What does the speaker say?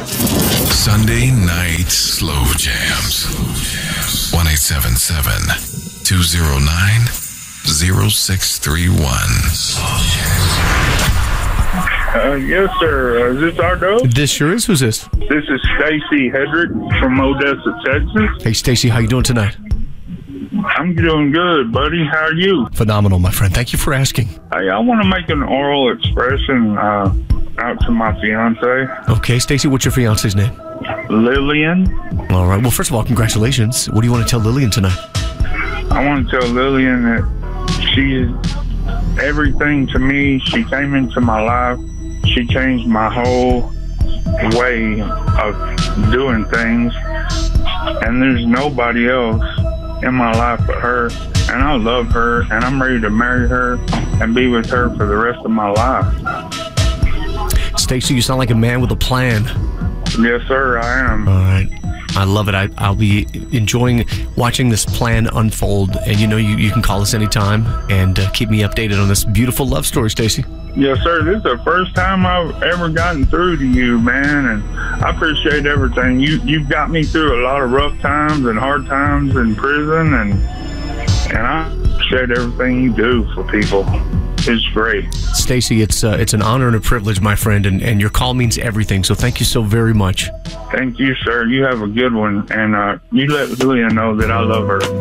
Sunday Night Slow Jams. 1-877-209-0631. Yes, sir. Is this Ardo? This sure is. Who's this? This is Stacy Hedrick from Odessa, Texas. Hey, Stacy, how you doing tonight? I'm doing good, buddy. How are you? Phenomenal, my friend. Thank you for asking. Hey, I want to make an oral expression out to my fiance, Okay, Stacy, what's your fiance's name? Lillian. All right. Well, first of all, congratulations. What do you want to tell Lillian tonight? I want to tell Lillian that she's everything to me. She came into my life. She changed my whole way of doing things. And there's nobody else in my life but her. And I love her. And I'm ready to marry her and be with her for the rest of my life. Stacy, you sound like a man with a plan. Yes, sir, I am. All right. I love it. I'll be enjoying watching this plan unfold. And you know you can call us anytime and keep me updated on this beautiful love story, Stacy. Yes, sir. This is the first time I've ever gotten through to you, man, and I appreciate everything. You've got me through a lot of rough times and hard times in prison, and I appreciate everything you do for people. It's great. Stacy, it's an honor and a privilege, my friend, and your call means everything, so thank you so very much. Thank you, sir. You have a good one, and you let Lillian know that I love her.